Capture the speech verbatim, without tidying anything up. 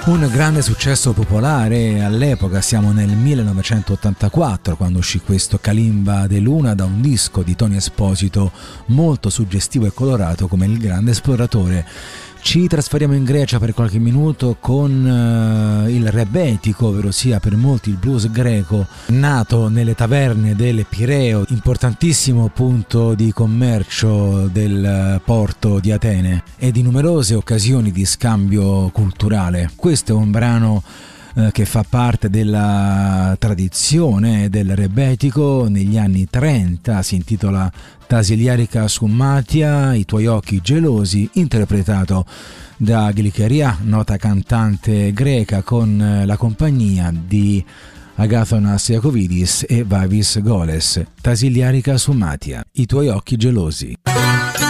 Un grande successo popolare all'epoca, siamo nel millenovecentottantaquattro quando uscì questo Kalimba de Luna da un disco di Tony Esposito molto suggestivo e colorato come Il Grande Esploratore. Ci trasferiamo in Grecia per qualche minuto con uh, il rebetico, ovvero sia per molti il blues greco, nato nelle taverne del Pireo, importantissimo punto di commercio del porto di Atene e di numerose occasioni di scambio culturale. Questo è un brano che fa parte della tradizione del rebetico negli anni trenta, si intitola Tasiliarica Summatia, I tuoi occhi gelosi, interpretato da Glikeria, nota cantante greca, con la compagnia di Agathonas Iacovidis e Vavis Goles. Tasiliarica Summatia, I tuoi occhi gelosi.